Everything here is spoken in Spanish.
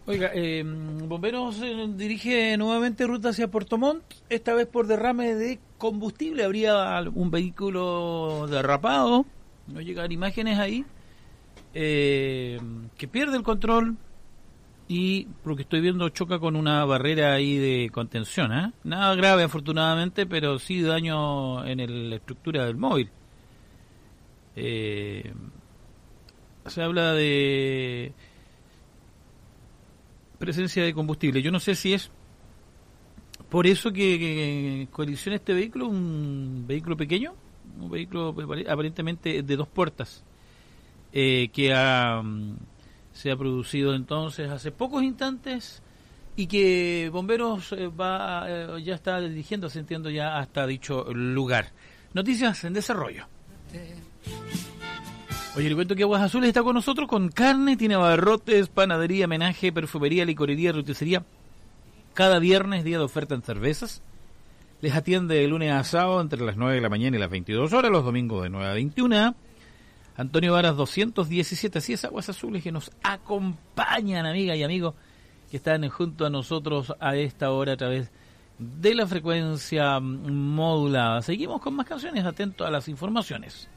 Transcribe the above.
Oiga, Bomberos dirige nuevamente ruta hacia Puerto Montt, esta vez por derrame de combustible. Habría un vehículo derrapado, no llegan imágenes ahí, que pierde el control y, por lo que estoy viendo, choca con una barrera ahí de contención. Nada grave, afortunadamente, pero sí daño en la estructura del móvil. Se habla de presencia de combustible. Yo no sé si es por eso que colisiona este vehículo, un vehículo pequeño, un vehículo aparentemente de dos puertas, se ha producido entonces hace pocos instantes y que Bomberos ya está dirigiéndose, entiendo, ya hasta dicho lugar. Noticias en desarrollo. Oye, le cuento que Aguas Azules está con nosotros con carne, tiene abarrotes, panadería, menaje, perfumería, licorería, roticería. Cada viernes, día de oferta en cervezas. Les atiende de lunes a sábado entre las 9 de la mañana y las 22 horas, los domingos de 9 a 21. Antonio Varas 217, así es, Aguas Azules, que nos acompañan, amigas y amigos, que están junto a nosotros a esta hora a través de la frecuencia modulada. Seguimos con más canciones, atentos a las informaciones.